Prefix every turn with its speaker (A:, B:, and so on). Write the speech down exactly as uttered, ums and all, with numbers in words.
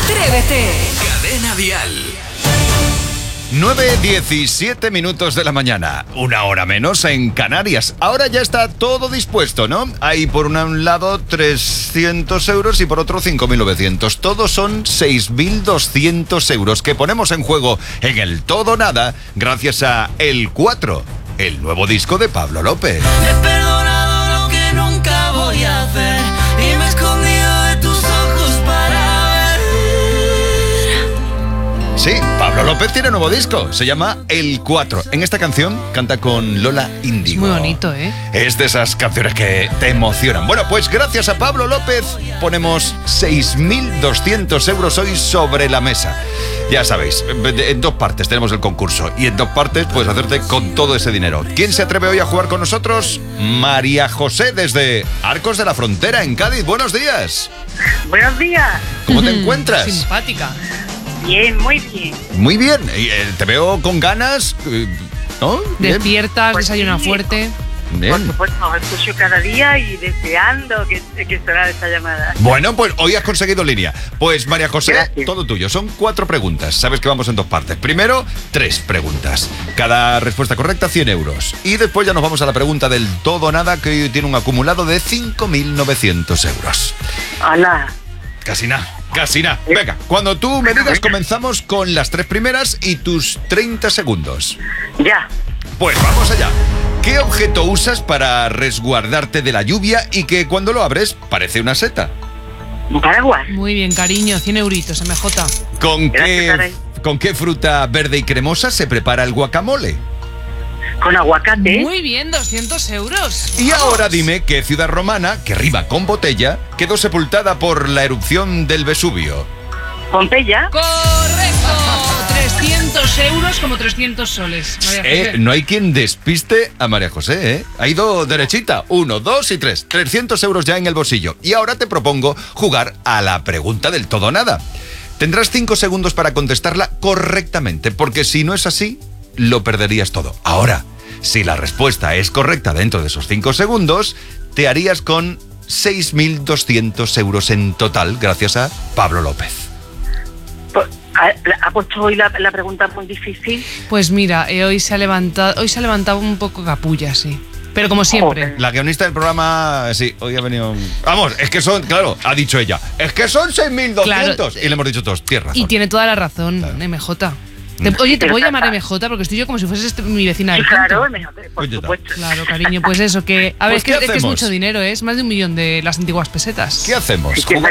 A: Atrévete.
B: Cadena Dial.
C: nueve diecisiete minutos de la mañana, una hora menos en Canarias. Ahora ya está todo dispuesto, ¿no? Hay por un lado trescientos euros y por otro cinco mil novecientos. Todos son seis mil doscientos euros que ponemos en juego en el todo nada gracias a El cuatro, el nuevo disco de Pablo López.
D: He perdonado lo que nunca voy a hacer y me he escondido de tus ojos para ver.
C: Sí, Pablo López tiene nuevo disco, se llama El cuatro. En esta canción canta con Lola Índigo.
A: Muy bonito, ¿eh?
C: Es de esas canciones que te emocionan. Bueno, pues gracias a Pablo López ponemos seis mil doscientos euros hoy sobre la mesa. Ya sabéis, en dos partes tenemos el concurso y en dos partes puedes hacerte con todo ese dinero. ¿Quién se atreve hoy a jugar con nosotros? María José desde Arcos de la Frontera en Cádiz. Buenos días.
E: Buenos días.
C: ¿Cómo te encuentras?
A: Simpática.
E: Bien, muy bien.
C: Muy bien. Y, eh, Te veo con ganas, eh, ¿no? Bien.
A: Despiertas,
E: Pues
A: desayunas
E: sí.
A: fuerte.
E: Por
C: Bien.
E: supuesto, os escucho cada día y deseando que, que sonara esta llamada.
C: Bueno, pues hoy has conseguido línea. Pues María José,
E: Gracias.
C: todo tuyo. Son cuatro preguntas. Sabes que vamos en dos partes. Primero, tres preguntas. Cada respuesta correcta, cien euros. Y después ya nos vamos a la pregunta del todo o nada, que hoy tiene un acumulado de cinco mil novecientos euros.
E: Hola.
C: Casi nada, casi nada. Venga, cuando tú me digas, comenzamos con las tres primeras y tus treinta segundos.
E: Ya.
C: Pues vamos allá. ¿Qué objeto usas para resguardarte de la lluvia y que cuando lo abres parece una seta?
E: Un paraguas.
A: Muy bien, cariño, cien euritos, M J.
C: ¿Con
E: Gracias,
C: qué,
E: Caray.
C: ¿Con qué fruta verde y cremosa se prepara el guacamole?
E: Con aguacate.
A: Muy bien, doscientos euros.
C: Y
A: Vamos.
C: ahora dime qué ciudad romana, que rima con botella, quedó sepultada por la erupción del Vesubio.
E: Pompeya.
A: Correcto. trescientos euros como trescientos soles. María
C: Eh,
A: José.
C: no hay quien despiste a María José, ¿eh? Ha ido derechita. Uno, dos y tres. trescientos euros ya en el bolsillo. Y ahora te propongo jugar a la pregunta del todo o nada. Tendrás cinco segundos para contestarla correctamente, porque si no es así, lo perderías todo. Ahora, si la respuesta es correcta dentro de esos cinco segundos, te harías con seis mil doscientos euros en total gracias a Pablo López.
E: Pues, ha, ha puesto hoy la, la pregunta muy difícil.
A: Pues mira, eh, hoy se ha levantado, hoy se ha levantado un poco capulla, sí. Pero como siempre.
E: Joder.
C: La guionista del programa, sí, hoy ha venido... Vamos, es que son, claro, ha dicho ella, es que son seis mil doscientos.
A: Claro.
C: Y le hemos dicho todos, tienes razón.
A: Y tiene toda la razón,
C: Claro.
A: M J. Te- oye, te voy a llamar M J porque estoy yo como si fueses este- mi vecina del
E: Sí, claro,
A: canto.
E: mejor, por
C: Oye,
E: supuesto.
A: Claro, cariño, pues eso, que... A ver,
C: Pues,
A: es, que,
C: ¿qué
A: es que es
C: hacemos?
A: mucho dinero, ¿eh? Es más de un millón de las antiguas pesetas.
C: ¿Qué hacemos?
E: Sí, que
C: ¿Jugamos